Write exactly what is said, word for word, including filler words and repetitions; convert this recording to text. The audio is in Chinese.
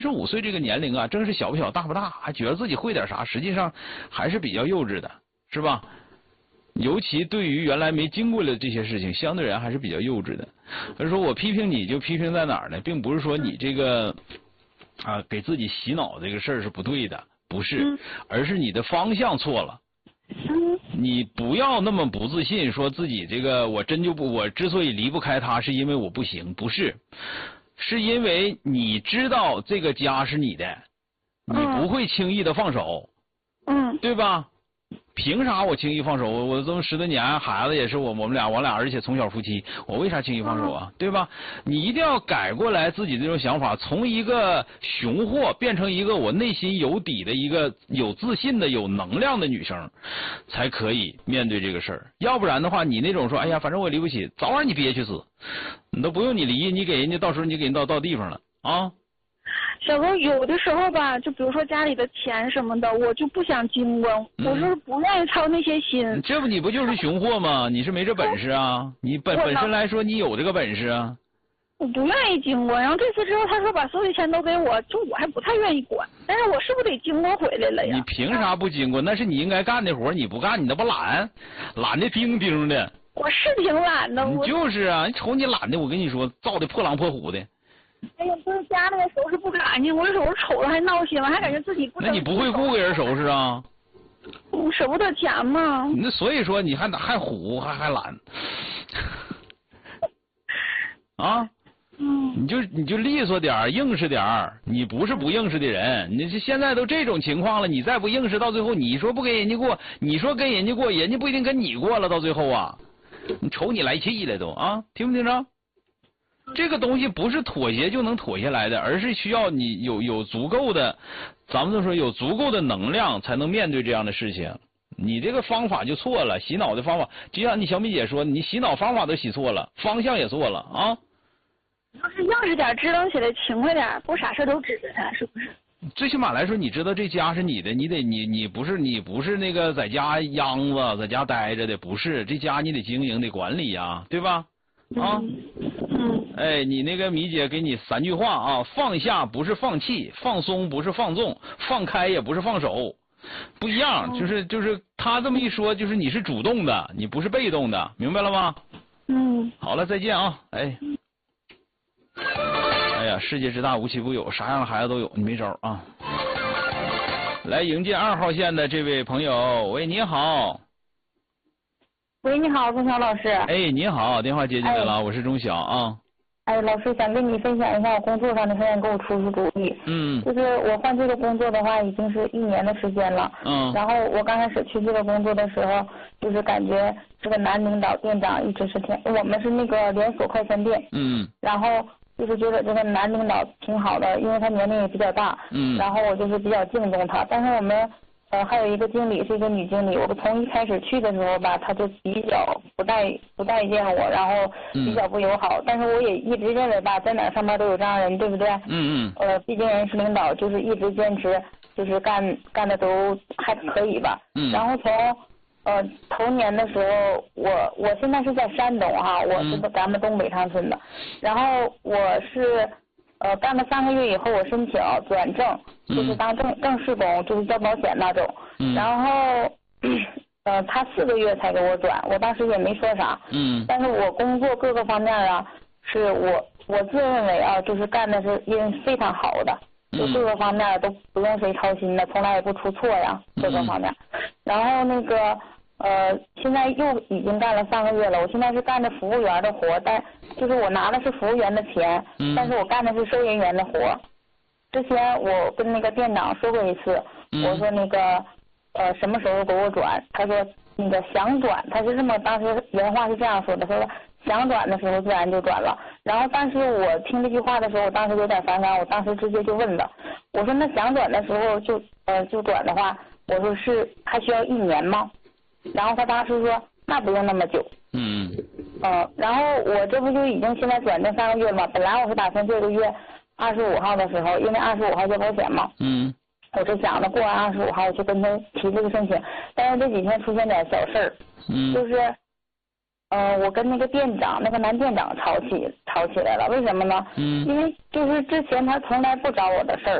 十五岁这个年龄啊，正是小不小大不大，还觉得自己会点啥，实际上还是比较幼稚的，是吧？尤其对于原来没经过的这些事情，相对而言还是比较幼稚的。所以说我批评你就批评在哪儿呢？并不是说你这个啊给自己洗脑这个事儿是不对的，不是，而是你的方向错了。你不要那么不自信，说自己这个我真就不，我之所以离不开他，是因为我不行，不是。是因为你知道这个家是你的，你不会轻易的放手， 嗯， 对吧？凭啥我轻易放手？我我这么十多年，孩子也是我我们俩，我俩而且从小夫妻，我为啥轻易放手啊？对吧？你一定要改过来自己这种想法，从一个雄货变成一个我内心有底的一个有自信的、有能量的女生，才可以面对这个事儿。要不然的话，你那种说，哎呀，反正我离不起，早晚你憋屈死，你都不用你离，你给人家到时候你给人到到地方了啊。 小哥，有的时候吧，就比如说家里的钱什么的，我就不想经过，嗯、我是不愿意操那些心。 这不你不就是雄货吗？你是没这本事啊！你本本身来说，你有这个本事啊。 我不愿意经过，然后这次之后，他说把所有钱都给我，就我还不太愿意管。但是我是不是得经过回来了呀？ 你凭啥不经过？那是你应该干的活，你不干，你那不懒，懒的钉钉的。 我是挺懒的。 你就是啊，你瞅你懒的，我跟你说，造的破狼破虎的。 哎呀，就是家里面收拾不干净，我有时候瞅着还闹心，我还感觉自己不。 那你不会雇个人收拾啊？ 我舍不得钱嘛。 那所以说你还还虎还还懒，啊？ 嗯。 你就你就利索点硬实点你不是不硬实的人，你这现在都这种情况了，你再不硬实，到最后你说不跟人家过，你说跟人家过，人家不一定跟你过了，到最后啊，你瞅你来气了都啊，听不听着？这个东西不是妥协就能妥协来的，而是需要你有有足够的，咱们就说有足够的能量才能面对这样的事情。你这个方法就错了，洗脑的方法，就像你小米姐说，你洗脑方法都洗错了，方向也错了啊。 就是硬实点，支棱起来，勤快点，不啥事都指着他，是不是？ 最起码来说，你知道这家是你的，你得你你不是你不是那个在家秧子，在家待着的，不是这家你得经营得管理呀，对吧？啊。 嗯， 哎，你那个米姐给你三句话啊，放下不是放弃，放松不是放纵，放开也不是放手，不一样，就是就是他这么一说，就是你是主动的，你不是被动的，明白了吗？ 嗯， 好了，再见啊，哎，哎呀，世界之大无奇不有，啥样的孩子都有，你没招啊。来迎接二号线的这位朋友，喂，你好。 喂，你好，钟晓老师。 哎，你好，电话接进来了，哎、我是钟晓啊。 哎，老师想跟你分享一下我工作上的事，想给我出出主意。 嗯。 就是我换这个工作的话，已经是一年的时间了。 嗯。 然后我刚开始去这个工作的时候，就是感觉这个男领导店长一直是挺，我们是那个连锁快餐店。 嗯。 然后就是觉得这个男领导挺好的，因为他年龄也比较大。 嗯。 然后我就是比较敬重他，但是我们。呃，还有一个经理是一个女经理，我从一开始去的时候吧，她就比较不待不待见我，然后比较不友好。嗯、但是我也一直认为吧，在哪上班都有这样人，对不对？ 嗯嗯。 呃，毕竟人事领导就是一直坚持，就是干干的都还可以吧。 嗯。 然后从呃头年的时候，我我现在是在山东哈，我是咱们东北长春的，嗯、然后我是。呃，干了三个月以后，我申请转正，就是当正正式工，就是交保险那种。 嗯。 然后，呃，他四个月才给我转，我当时也没说啥。 嗯。 但是我工作各个方面啊，是我我自认为啊，就是干的是因非常好的，就各个方面都不用谁操心的，从来也不出错呀，各个方面。嗯、然后那个。呃，现在又已经干了三个月了，我现在是干的服务员的活，但就是我拿的是服务员的钱， 嗯、 但是我干的是收银员的活。之前我跟那个店长说过一次， 嗯、 我说那个呃什么时候给我转，他说那个想转，他是这么当时原话是这样说的，说想转的时候自然就转了。然后但是我听这句话的时候，我当时有点反感，我当时直接就问了，我说那想转的时候就呃就转的话，我说是还需要一年吗？然后他当时说那不用那么久。 嗯。 呃，然后我这不就已经现在转正三个月嘛，本来我是打算这个月二十五号的时候，因为二十五号交保险嘛。 嗯。 我是想着过完二十五号我就跟他提这个申请，但是这几天出现点小事儿。 嗯。 就是呃，我跟那个店长，那个男店长吵起吵起来了，为什么呢？ 嗯。 因为就是之前他从来不找我的事儿，